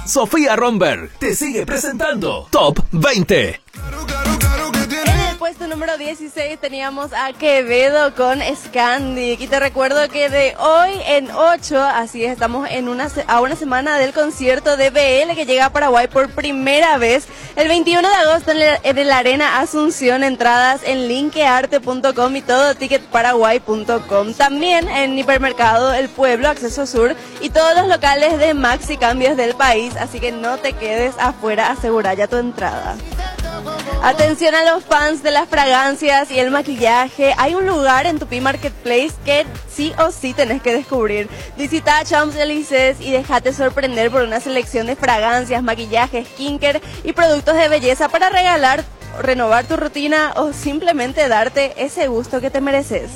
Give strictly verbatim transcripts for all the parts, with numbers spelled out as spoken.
Sofía Romberg te sigue presentando Top veinte. En el puesto número dieciséis teníamos a Quevedo con Scandic. Y te recuerdo que de hoy en ocho, así es, estamos en una, a una semana del concierto de B L que llega a Paraguay por primera vez. El veintiuno de agosto en la, en la Arena Asunción, entradas en linkearte punto com y todo ticket paraguay punto com. También en Hipermercado El Pueblo, Acceso Sur y todos los locales de Maxi Cambios del país. Así que no te quedes afuera, asegura ya tu entrada. Atención a los fans de las fragancias y el maquillaje. Hay un lugar en Tupi Marketplace que sí o sí tenés que descubrir. Visita Champs-Élysées y déjate sorprender por una selección de fragancias, maquillaje, skincare y productos de belleza para regalar, renovar tu rutina o simplemente darte ese gusto que te mereces.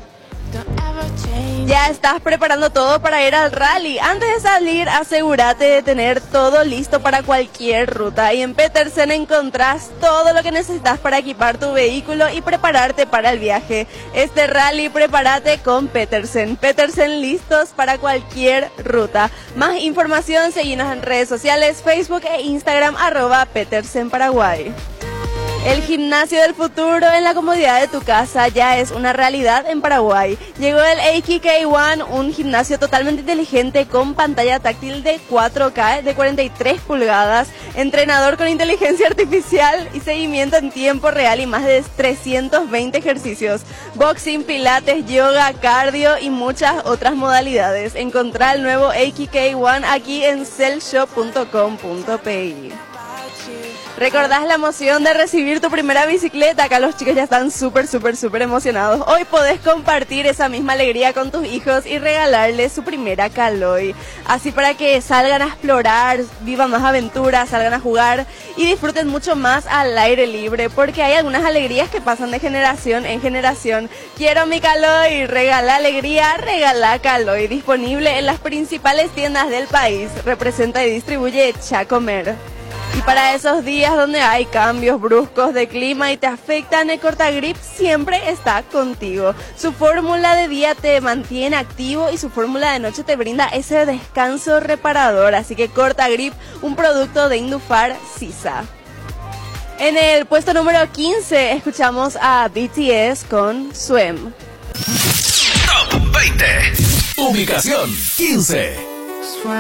Ya estás preparando todo para ir al rally. Antes de salir, asegúrate de tener todo listo para cualquier ruta. Y en Petersen encontrás todo lo que necesitas para equipar tu vehículo y prepararte para el viaje. Este rally, prepárate con Petersen. Petersen, listos para cualquier ruta. Más información, seguinos en redes sociales, Facebook e Instagram, arroba Petersen Paraguay. El gimnasio del futuro en la comodidad de tu casa ya es una realidad en Paraguay. Llegó el A K K One, un gimnasio totalmente inteligente con pantalla táctil de cuatro K de cuarenta y tres pulgadas, entrenador con inteligencia artificial y seguimiento en tiempo real y más de trescientos veinte ejercicios, boxing, pilates, yoga, cardio y muchas otras modalidades. Encontrá el nuevo A K K One aquí en cellshop punto com punto pi. ¿Recordás la emoción de recibir tu primera bicicleta? Acá los chicos ya están súper, súper, súper emocionados. Hoy podés compartir esa misma alegría con tus hijos y regalarles su primera Caloi. Así para que salgan a explorar, vivan más aventuras, salgan a jugar y disfruten mucho más al aire libre. Porque hay algunas alegrías que pasan de generación en generación. Quiero mi Caloi, regala alegría, regala Caloi. Disponible en las principales tiendas del país. Representa y distribuye Chacomer. Y para esos días donde hay cambios bruscos de clima y te afectan, el Cortagrip siempre está contigo. Su fórmula de día te mantiene activo y su fórmula de noche te brinda ese descanso reparador. Así que Cortagrip, un producto de Indufar Sisa. En el puesto número quince escuchamos a B T S con Swim. Top veinte. Ubicación quince.